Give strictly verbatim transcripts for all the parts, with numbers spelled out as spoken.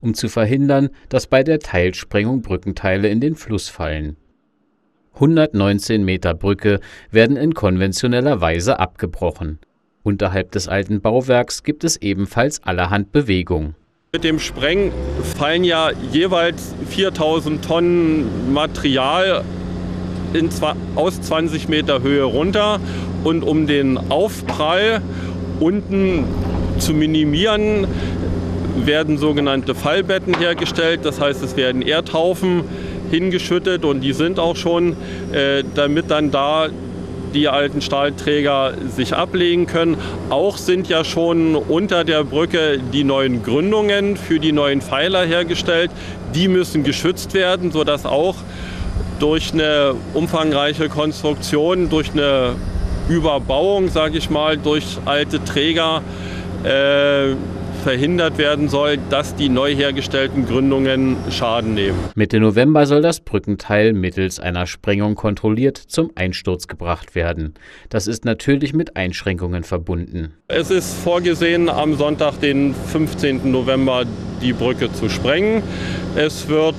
um zu verhindern, dass bei der Teilsprengung Brückenteile in den Fluss fallen. hundertneunzehn Meter Brücke werden in konventioneller Weise abgebrochen. Unterhalb des alten Bauwerks gibt es ebenfalls allerhand Bewegung. Mit dem Spreng fallen ja jeweils viertausend Tonnen Material in aus zwanzig Meter Höhe runter. Und um den Aufprall unten zu minimieren, werden sogenannte Fallbetten hergestellt. Das heißt, es werden Erdhaufen hingeschüttet und die sind auch schon, äh, damit dann da die alten Stahlträger sich ablegen können. Auch sind ja schon unter der Brücke die neuen Gründungen für die neuen Pfeiler hergestellt. Die müssen geschützt werden, sodass auch durch eine umfangreiche Konstruktion, durch eine Überbauung, sage ich mal, durch alte Träger äh, verhindert werden soll, dass die neu hergestellten Gründungen Schaden nehmen. Mitte November soll das Brückenteil mittels einer Sprengung kontrolliert zum Einsturz gebracht werden. Das ist natürlich mit Einschränkungen verbunden. Es ist vorgesehen, am Sonntag, den fünfzehnten November, die Brücke zu sprengen. Es wird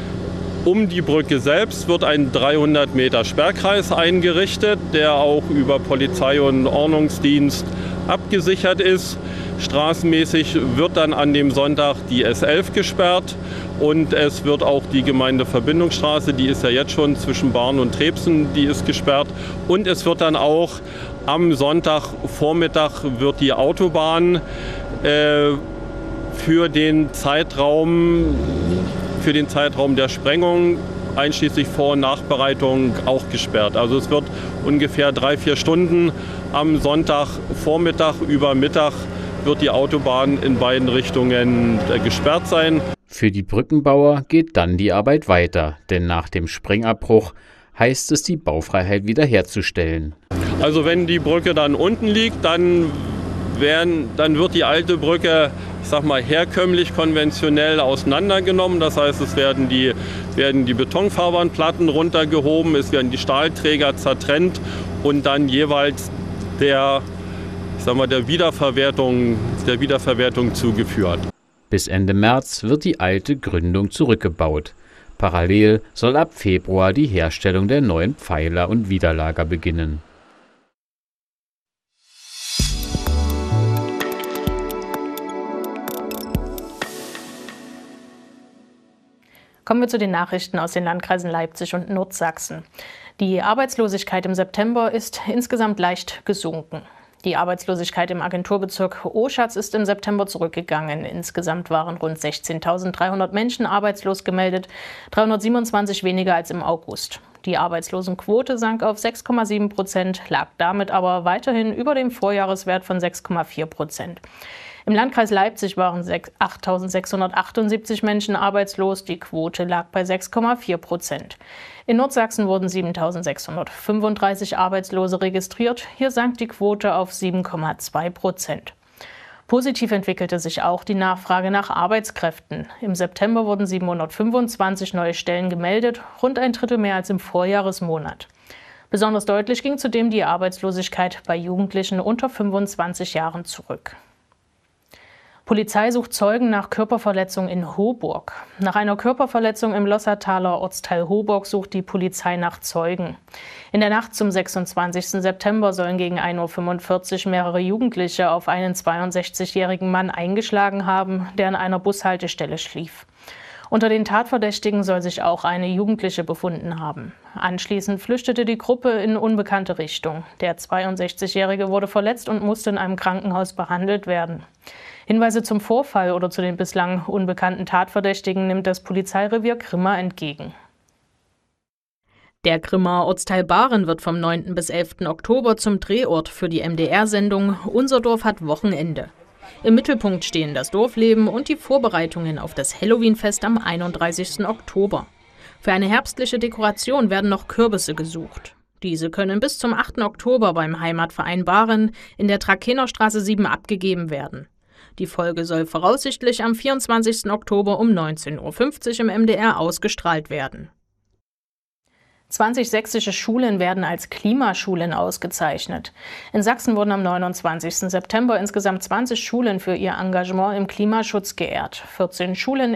um die Brücke selbst wird ein dreihundert Meter Sperrkreis eingerichtet, der auch über Polizei und Ordnungsdienst abgesichert ist. Straßenmäßig wird dann an dem Sonntag die S elf gesperrt und es wird auch die Gemeindeverbindungsstraße, die ist ja jetzt schon zwischen Barn und Trebsen, die ist gesperrt. Und es wird dann auch am Sonntagvormittag wird die Autobahn äh, für den Zeitraum, für den Zeitraum der Sprengung einschließlich Vor- und Nachbereitung auch gesperrt. Also es wird ungefähr drei, vier Stunden am Sonntagvormittag über Mittag wird die Autobahn in beiden Richtungen gesperrt sein. Für die Brückenbauer geht dann die Arbeit weiter, denn nach dem Sprengabbruch heißt es, die Baufreiheit wiederherzustellen. Also wenn die Brücke dann unten liegt, dann, werden, dann wird die alte Brücke, ich sag mal, herkömmlich, konventionell auseinandergenommen. Das heißt, es werden die, werden die Betonfahrbahnplatten runtergehoben, es werden die Stahlträger zertrennt und dann jeweils der Ich sag mal, der Wiederverwertung, der Wiederverwertung zugeführt. Bis Ende März wird die alte Gründung zurückgebaut. Parallel soll ab Februar die Herstellung der neuen Pfeiler und Widerlager beginnen. Kommen wir zu den Nachrichten aus den Landkreisen Leipzig und Nordsachsen. Die Arbeitslosigkeit im September ist insgesamt leicht gesunken. Die Arbeitslosigkeit im Agenturbezirk Oschatz ist im September zurückgegangen. Insgesamt waren rund sechzehntausenddreihundert Menschen arbeitslos gemeldet, dreihundertsiebenundzwanzig weniger als im August. Die Arbeitslosenquote sank auf sechs Komma sieben Prozent, lag damit aber weiterhin über dem Vorjahreswert von sechs Komma vier Prozent. Im Landkreis Leipzig waren achttausendsechshundertachtundsiebzig Menschen arbeitslos, die Quote lag bei sechs Komma vier Prozent. In Nordsachsen wurden siebentausendsechshundertfünfunddreißig Arbeitslose registriert, hier sank die Quote auf sieben Komma zwei Prozent. Positiv entwickelte sich auch die Nachfrage nach Arbeitskräften. Im September wurden siebenhundertfünfundzwanzig neue Stellen gemeldet, rund ein Drittel mehr als im Vorjahresmonat. Besonders deutlich ging zudem die Arbeitslosigkeit bei Jugendlichen unter fünfundzwanzig Jahren zurück. Polizei sucht Zeugen nach Körperverletzung in Hoburg. Nach einer Körperverletzung im Lossertaler Ortsteil Hoburg sucht die Polizei nach Zeugen. In der Nacht zum sechsundzwanzigsten September sollen gegen ein Uhr fünfundvierzig mehrere Jugendliche auf einen zweiundsechzigjährigen Mann eingeschlagen haben, der an einer Bushaltestelle schlief. Unter den Tatverdächtigen soll sich auch eine Jugendliche befunden haben. Anschließend flüchtete die Gruppe in unbekannte Richtung. Der zweiundsechzigjährige wurde verletzt und musste in einem Krankenhaus behandelt werden. Hinweise zum Vorfall oder zu den bislang unbekannten Tatverdächtigen nimmt das Polizeirevier Grimma entgegen. Der Grimmaer Ortsteil Bahren wird vom neunten bis elften Oktober zum Drehort für die M D R-Sendung Unser Dorf hat Wochenende. Im Mittelpunkt stehen das Dorfleben und die Vorbereitungen auf das Halloween-Fest am einunddreißigsten Oktober. Für eine herbstliche Dekoration werden noch Kürbisse gesucht. Diese können bis zum achten Oktober beim Heimatverein Bahren in der Trakenerstraße sieben abgegeben werden. Die Folge soll voraussichtlich am vierundzwanzigsten Oktober um neunzehn Uhr fünfzig im M D R ausgestrahlt werden. zwanzig sächsische Schulen werden als Klimaschulen ausgezeichnet. In Sachsen wurden am neunundzwanzigsten September insgesamt zwanzig Schulen für ihr Engagement im Klimaschutz geehrt. vierzehn Schulen